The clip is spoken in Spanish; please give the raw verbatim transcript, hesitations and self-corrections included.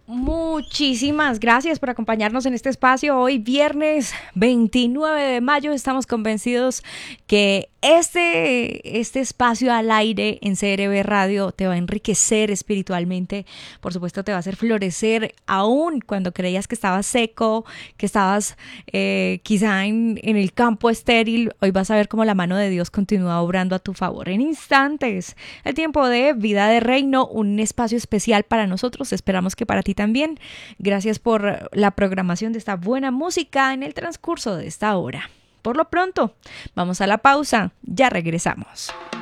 Muchísimas gracias por acompañarnos en este espacio. Hoy viernes veintinueve de mayo estamos convencidos que este, este espacio al aire en C R B Radio te va a enriquecer espiritualmente. Por supuesto te va a hacer florecer aún cuando creías que estabas seco, que estabas eh, quizá en, en el campo estéril. Hoy vas a ver cómo la mano de Dios continúa obrando a tu favor en instantes. El tiempo de Vida de Reino, un espacio especial para nosotros. Esperamos que para ti también. Gracias por la programación de esta buena música en el transcurso de esta hora. Por lo pronto, vamos a la pausa. Ya regresamos.